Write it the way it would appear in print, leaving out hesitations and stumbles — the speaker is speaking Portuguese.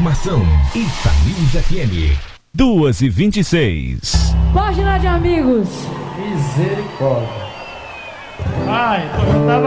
Informação Itanews FM 2h26. Página de amigos. Misericórdia. Ai, eu tava